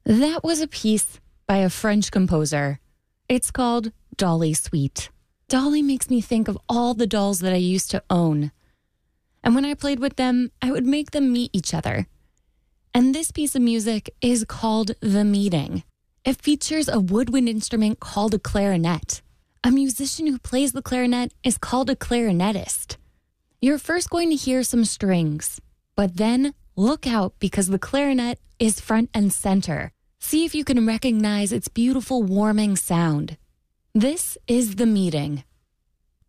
That was a piece by a French composer. It's called Dolly Suite. Dolly makes me think of all the dolls that I used to own. And when I played with them, I would make them meet each other. And this piece of music is called The Meeting. It features a woodwind instrument called a clarinet. A musician who plays the clarinet is called a clarinetist. You're first going to hear some strings, but then look out because the clarinet is front and center. See if you can recognize its beautiful warming sound. This is The Meeting